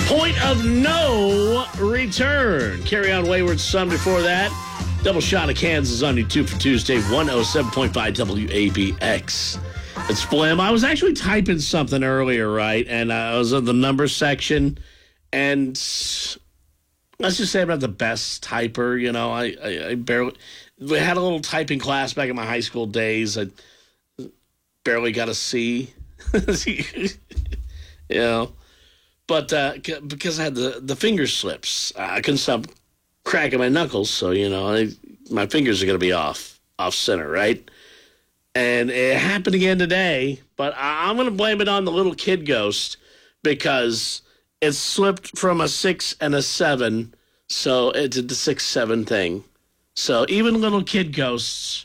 Point of no return. Carry on Wayward Son before that. Double shot of Kansas on you 2 for Tuesday, 107.5 WABX. It's Blim. I was actually typing something earlier, right? And I was in the numbers section. And let's just say I'm not the best typer. You know, I barely... We had a little typing class back in my high school days. I barely got a C. You know? But because I had the finger slips, I couldn't stop cracking my knuckles. So, you know, my fingers are going to be off center, right? And it happened again today. But I'm going to blame it on the little kid ghost because it slipped from a 6 and a 7. So it did the 6-7 thing. So even little kid ghosts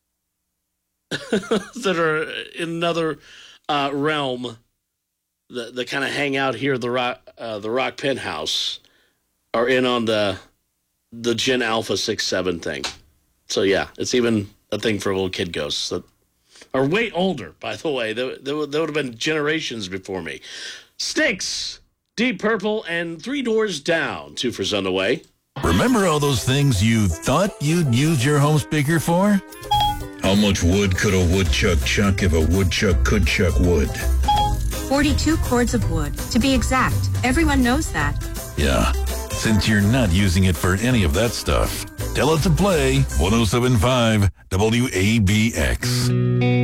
that are in another realm that kind of hang out here at the Rock Penthouse are in on the Gen Alpha 6-7 thing. So yeah, it's even a thing for little kid ghosts that are way older, by the way. There would have been generations before me. Styx, Deep Purple, and Three Doors Down. 2 for Sunaway. Remember all those things you thought you'd use your home speaker for? How much wood could a woodchuck chuck if a woodchuck could chuck wood? 42 cords of wood. To be exact, everyone knows that. Yeah, since you're not using it for any of that stuff, tell it to play 107.5 WABX.